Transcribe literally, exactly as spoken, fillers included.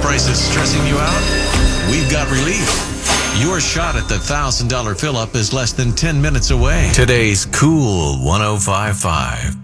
prices stressing you out? We've got relief. Your shot at the one thousand dollars fill-up is less than ten minutes away. Today's Cool one oh five point five.